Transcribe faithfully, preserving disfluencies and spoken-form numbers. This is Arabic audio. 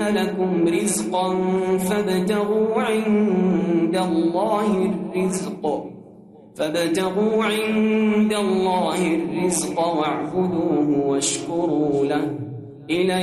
لكم رزقا فابتغوا عند الله الرزق فابتغوا عند الله الرزق واعبدوه واشكروا له إليه